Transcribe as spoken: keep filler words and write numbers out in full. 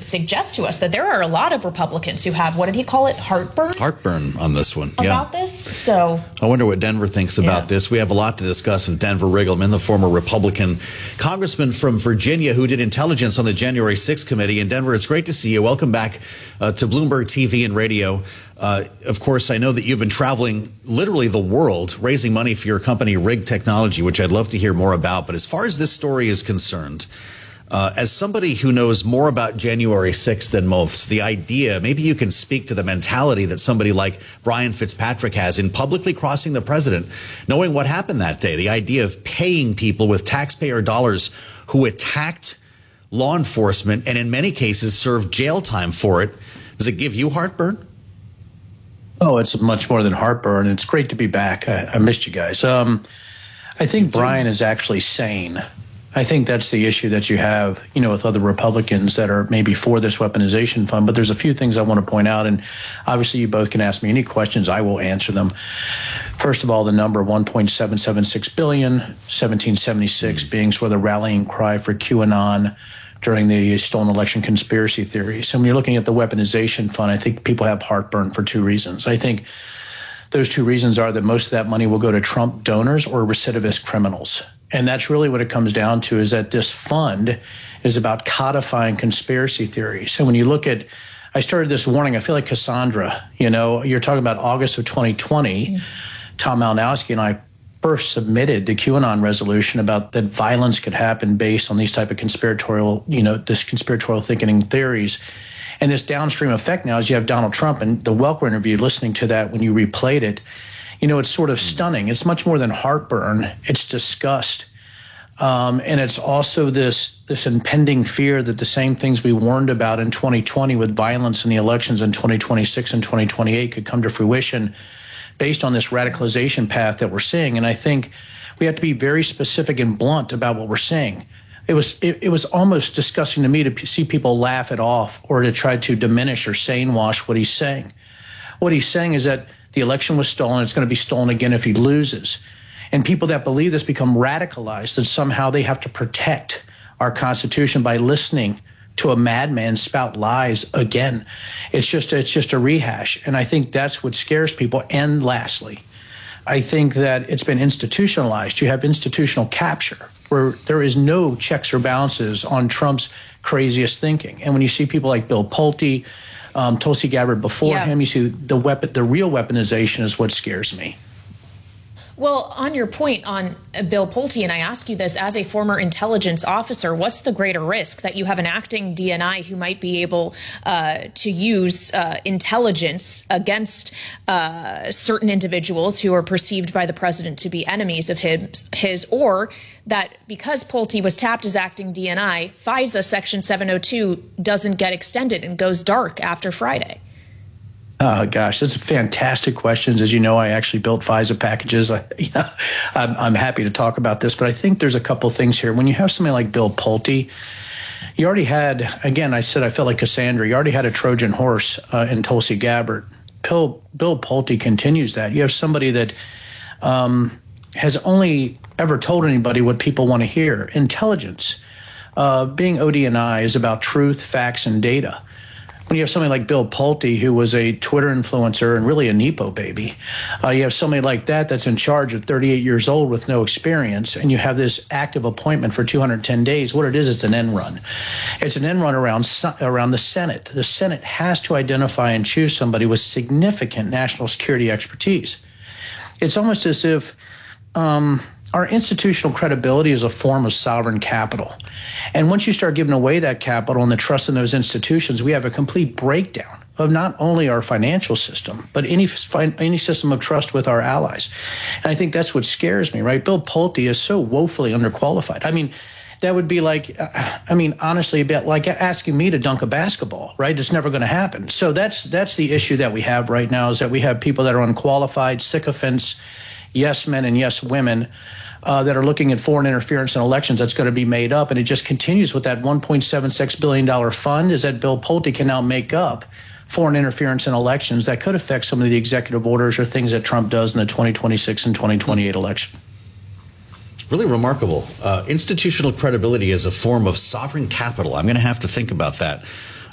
suggest to us that there are a lot of Republicans who have, what did he call it, heartburn? Heartburn on this one. About yeah. this. So I wonder what Denver thinks about yeah. this. We have a lot to discuss with Denver Riggleman, the former Republican congressman from Virginia who did intelligence on the January sixth committee. In Denver, it's great to see you. Welcome back uh, to Bloomberg T V and radio. Uh, of course, I know that you've been traveling literally the world raising money for your company, Rig Technology, which I'd love to hear more about. But as far as this story is concerned, uh, as somebody who knows more about January sixth than most, the idea, maybe you can speak to the mentality that somebody like Brian Fitzpatrick has in publicly crossing the president, knowing what happened that day, the idea of paying people with taxpayer dollars who attacked law enforcement and in many cases served jail time for it. Does it give you heartburn? Oh, it's much more than heartburn. It's great to be back. I, I missed you guys. Um, I think Brian is actually sane. I think that's the issue that you have, you know, with other Republicans that are maybe for this weaponization fund. But there's a few things I want to point out. And obviously, you both can ask me any questions. I will answer them. First of all, the number one point seven seven six billion dollars, seventeen seventy-six mm-hmm. being sort of the rallying cry for QAnon during the stolen election conspiracy theories. And when you're looking at the weaponization fund, I think people have heartburn for two reasons. I think those two reasons are that most of that money will go to Trump donors or recidivist criminals. And that's really what it comes down to, is that this fund is about codifying conspiracy theories. So when you look at, I started this warning, I feel like Cassandra, you know, you're talking about August of twenty twenty, mm-hmm. Tom Malinowski and I first submitted the QAnon resolution about that violence could happen based on these type of conspiratorial, you know, this conspiratorial thinking theories. And this downstream effect now is you have Donald Trump and the Welker interview, listening to that when you replayed it, you know, it's sort of stunning. It's much more than heartburn. It's disgust. Um, and it's also this this impending fear that the same things we warned about in twenty twenty with violence in the elections in twenty twenty-six and twenty twenty-eight could come to fruition based on this radicalization path that we're seeing. And I think we have to be very specific and blunt about what we're saying. It was it, it was almost disgusting to me to p- see people laugh it off or to try to diminish or sane wash what he's saying. What he's saying is that the election was stolen. It's going to be stolen again if he loses. And people that believe this become radicalized, that somehow they have to protect our Constitution by listening to a madman spout lies again. It's just it's just a rehash. And I think that's what scares people. And lastly, I think that it's been institutionalized. You have institutional capture where there is no checks or balances on Trump's craziest thinking. And when you see people like Bill Pulte, um, Tulsi Gabbard before yeah. him, you see the weapon, the real weaponization is what scares me. Well, on your point on Bill Pulte, and I ask you this as a former intelligence officer, what's the greater risk, that you have an acting D N I who might be able uh, to use uh, intelligence against uh, certain individuals who are perceived by the president to be enemies of his, his, or that because Pulte was tapped as acting D N I, FISA Section seven oh two doesn't get extended and goes dark after Friday? Oh, gosh, that's fantastic questions. As you know, I actually built FISA packages. I, you know, I'm, I'm happy to talk about this, but I think there's a couple things here. When you have somebody like Bill Pulte, you already had, again, I said I felt like Cassandra, you already had a Trojan horse uh, in Tulsi Gabbard. Bill, Bill Pulte continues that. You have somebody that um, has only ever told anybody what people want to hear. Intelligence, uh, being O D N I, is about truth, facts, and data. When you have somebody like Bill Pulte, who was a Twitter influencer and really a Nepo baby, uh, you have somebody like that that's in charge at thirty-eight years old with no experience, and you have this active appointment for two hundred ten days. What it is, it's an end run. It's an end run around, around the Senate. The Senate has to identify and choose somebody with significant national security expertise. It's almost as if um, our institutional credibility is a form of sovereign capital. And once you start giving away that capital and the trust in those institutions, we have a complete breakdown of not only our financial system, but any any system of trust with our allies. And I think that's what scares me, right? Bill Pulte is so woefully underqualified. I mean, that would be like, I mean, honestly, a bit like asking me to dunk a basketball, right? It's never going to happen. So that's that's the issue that we have right now, is that we have people that are unqualified, sycophants, yes men and yes women, Uh, that are looking at foreign interference in elections that's going to be made up. And it just continues with that one point seven six billion dollars fund, is that Bill Pulte can now make up foreign interference in elections that could affect some of the executive orders or things that Trump does in the twenty twenty-six and twenty twenty-eight election. Really remarkable. Uh, institutional credibility is a form of sovereign capital. I'm going to have to think about that.